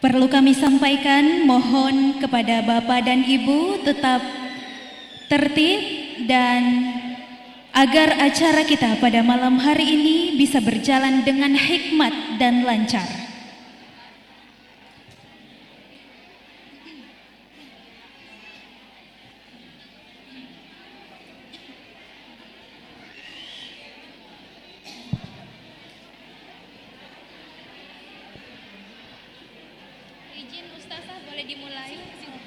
Perlu kami sampaikan, mohon kepada Bapak dan Ibu tetap tertib dan agar acara kita pada malam hari ini bisa berjalan dengan hikmat dan lancar. Izin Ustazah, boleh dimulai?